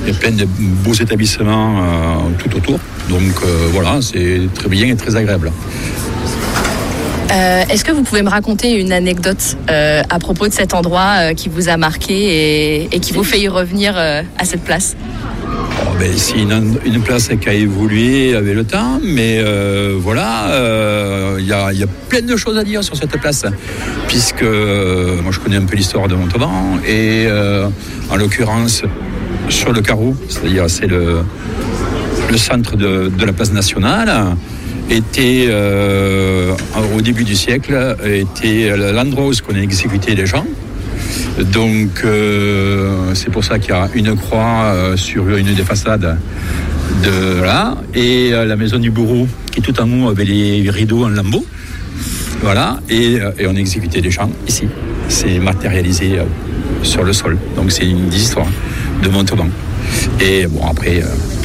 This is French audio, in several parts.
Il y a plein de beaux établissements tout autour. Donc voilà, c'est très bien et très agréable. Est-ce que vous pouvez me raconter une anecdote à propos de cet endroit qui vous a marqué et qui vous fait y revenir à cette place ? C'est une place qui a évolué avec le temps, mais il y a plein de choses à dire sur cette place, puisque moi je connais un peu l'histoire de Montauban, et en l'occurrence sur le carreau, c'est-à-dire c'est le centre de la place nationale, était au début du siècle, était l'endroit où on a exécuté les gens. Donc c'est pour ça qu'il y a une croix sur une des façades de là, et la maison du bourreau qui tout en haut avait les rideaux en lambeaux. Voilà, et on a exécuté les gens ici. C'est matérialisé sur le sol. Donc c'est une histoire de Montauban. Et bon, après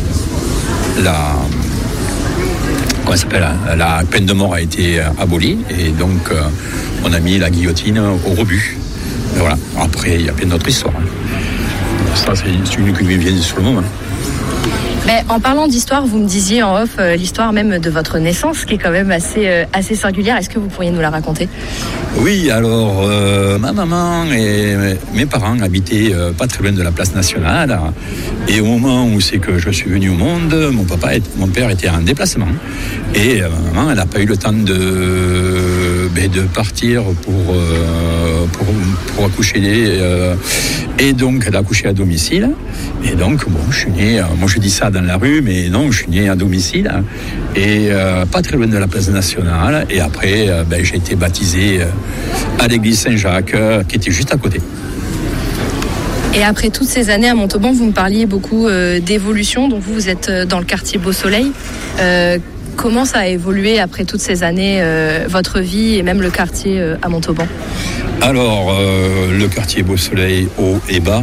la peine de mort a été abolie, et donc on a mis la guillotine au rebut. Et voilà. Après, il y a plein d'autres histoires. Ça, c'est une qui me vient sur le moment. Mais en parlant d'histoire, vous me disiez en off l'histoire même de votre naissance, qui est quand même assez singulière. Est-ce que vous pourriez nous la raconter ? Oui, alors ma maman et mes parents habitaient pas très loin de la place nationale. Et au moment où c'est que je suis venu au monde, mon père était en déplacement. Et ma maman, elle n'a pas eu le temps de partir pour accoucher. Et donc, elle a accouché à domicile. Et donc, bon, je suis né, moi je dis ça dans la rue, mais non, je suis né à domicile. Et pas très loin de la place nationale. Et après, j'ai été baptisé à l'église Saint-Jacques, qui était juste à côté. Et après toutes ces années à Montauban, vous me parliez beaucoup d'évolution. Donc vous êtes dans le quartier Beau Soleil. Comment ça a évolué après toutes ces années, votre vie et même le quartier à Montauban ? Alors, le quartier Beau Soleil, haut et bas,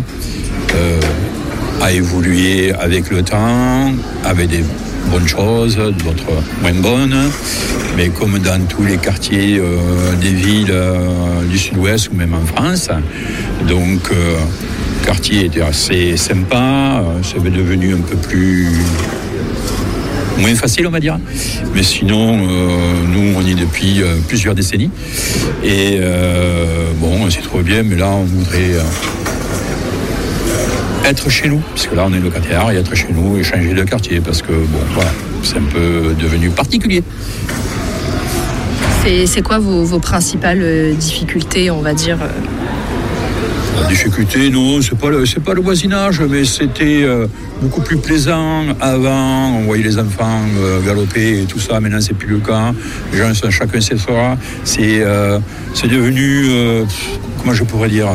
a évolué avec le temps, avec des bonnes choses, d'autres moins bonnes. Mais comme dans tous les quartiers des villes du sud-ouest ou même en France. Donc, le quartier était assez sympa, c'est devenu un peu plus... moins facile, on va dire. Mais sinon, nous, on y est depuis plusieurs décennies. Et c'est trop bien, mais là, on voudrait être chez nous. Parce que là, on est locataire, et être chez nous et changer de quartier. Parce que, c'est un peu devenu particulier. C'est quoi vos principales difficultés, on va dire La difficulté, non, c'est pas le voisinage, mais c'était beaucoup plus plaisant avant. On voyait les enfants galoper et tout ça. Maintenant, c'est plus le cas. Les gens sont chacun chez soi. C'est devenu, comment je pourrais dire,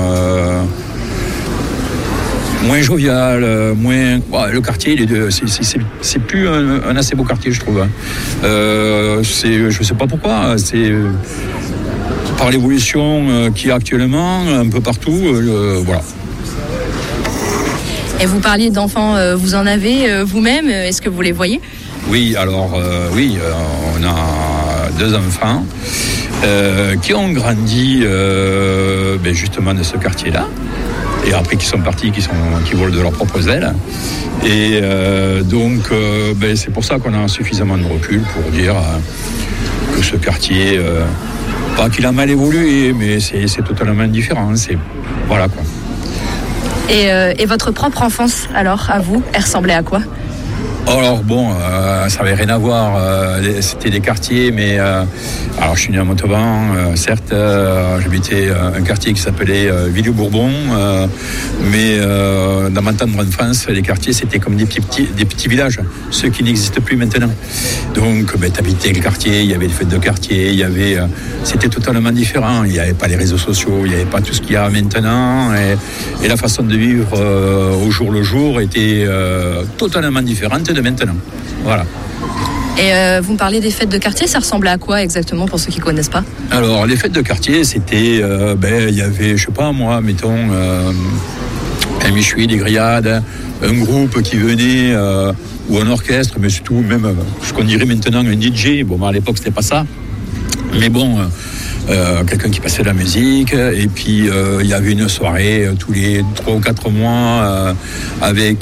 moins jovial, moins. Le quartier, c'est plus un assez beau quartier, je trouve. Je sais pas pourquoi. C'est par l'évolution qu'il y a actuellement un peu partout, voilà. Et vous parliez d'enfants, vous en avez vous-même, est-ce que vous les voyez ? Oui, alors on a 2 enfants qui ont grandi justement de ce quartier-là, et après qui sont partis, qui volent de leurs propres ailes. Et c'est pour ça qu'on a suffisamment de recul pour dire que ce quartier... pas qu'il a mal évolué, mais c'est totalement différent. Voilà quoi. Et votre propre enfance, alors, à vous, elle ressemblait à quoi ? Alors ça n'avait rien à voir, c'était des quartiers, mais alors je suis né à Montauban, certes, j'habitais un quartier qui s'appelait Vieux-Bourbon, mais dans ma tendre enfance, les quartiers c'était comme des petits villages, ceux qui n'existent plus maintenant. Donc t'habitais le quartier, il y avait des fêtes de quartier, c'était totalement différent, il n'y avait pas les réseaux sociaux, il n'y avait pas tout ce qu'il y a maintenant, et la façon de vivre au jour le jour était totalement différente de maintenant. Voilà. Et vous me parlez des fêtes de quartier, ça ressemblait à quoi exactement pour ceux qui ne connaissent pas ? Alors, les fêtes de quartier, c'était, il y avait, je sais pas moi, mettons, un méchoui, des grillades, un groupe qui venait, ou un orchestre, mais surtout même ce qu'on dirait maintenant un DJ. Bon, à l'époque, c'était pas ça. Mais bon, quelqu'un qui passait de la musique, et puis il y avait une soirée tous les 3 ou 4 mois avec